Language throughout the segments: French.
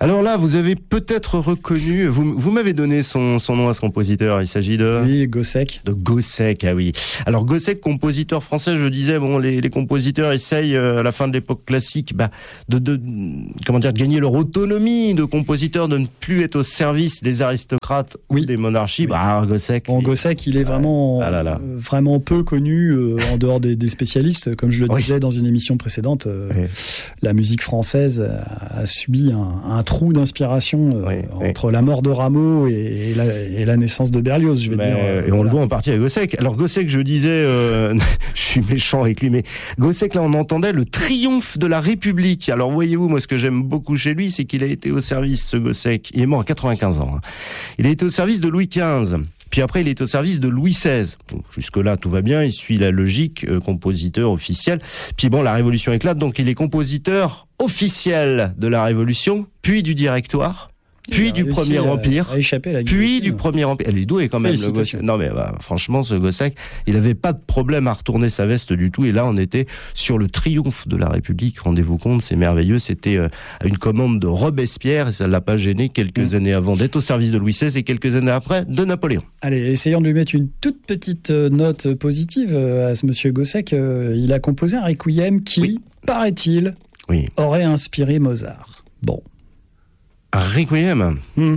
Alors là, vous avez peut-être reconnu, vous m'avez donné son nom à ce compositeur, il s'agit de... Oui, Gossec. De Gossec, ah oui. Alors Gossec, compositeur français, je disais, bon, les compositeurs essayent à la fin de l'époque classique, de gagner leur autonomie de compositeurs, de ne plus être au service des aristocrates ou des monarchies. Oui. Gossec. Bon, Gossec, il est vraiment, vraiment peu connu en dehors des spécialistes. Comme je le disais dans une émission précédente, la musique française a subi un trou d'inspiration entre la mort de Rameau et la naissance de Berlioz, je vais dire. Et on le voit en partie avec Gossec. Alors Gossec, je disais, je suis méchant avec lui, mais Gossec, là, on entendait le triomphe de la République. Alors voyez-vous, moi, ce que j'aime beaucoup chez lui, c'est qu'il a été au service, ce Gossec. Il est mort à 95 ans. Il a été au service de Louis XV. Puis après, il est au service de Louis XVI. Bon, jusque-là, tout va bien. Il suit la logique, compositeur officiel. Puis bon, la Révolution éclate, donc il est compositeur officiel de la Révolution, puis du Directoire, puis du Premier Empire, puis du Premier Empire. Elle est douée quand même, le Gossec. Non mais franchement, ce Gossec, il avait pas de problème à retourner sa veste du tout. Et là, on était sur le triomphe de la République. Rendez-vous compte, c'est merveilleux. C'était une commande de Robespierre et ça l'a pas gêné quelques années avant d'être au service de Louis XVI et quelques années après de Napoléon. Allez, essayons de lui mettre une toute petite note positive à ce monsieur Gossec. Il a composé un requiem qui, paraît-il, aurait inspiré Mozart. Bon. Un requiem.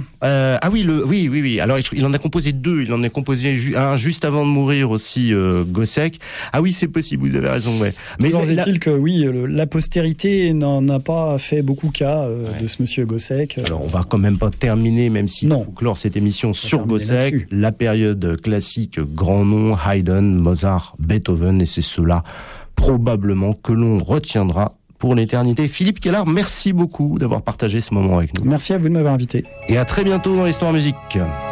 Oui. Alors il en a composé deux. Il en a composé un juste avant de mourir aussi, Gossec. Ah oui, c'est possible. Vous avez raison. Ouais. Mais est-il que la postérité n'en a pas fait beaucoup cas de ce monsieur Gossec. Alors on va quand même pas terminer, même si faut clore cette émission sur Gossec. La période classique, grand nom, Haydn, Mozart, Beethoven, et c'est cela probablement que l'on retiendra pour l'éternité. Philippe Kellard, merci beaucoup d'avoir partagé ce moment avec nous. Merci à vous de m'avoir invité. Et à très bientôt dans l'Histoire Musique.